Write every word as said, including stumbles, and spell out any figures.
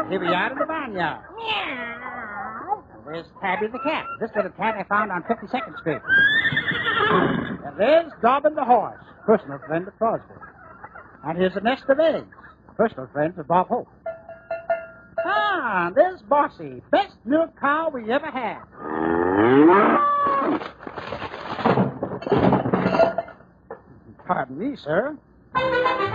Here we are in the barnyard. And there's Tabby the cat. This little cat I found on fifty-second Street. And there's Dobbin the horse, personal friend of Crosby. And here's a nest of eggs, personal friends of Bob Hope. Ah, there's Bossy, best milk cow we ever had. Pardon me, sir.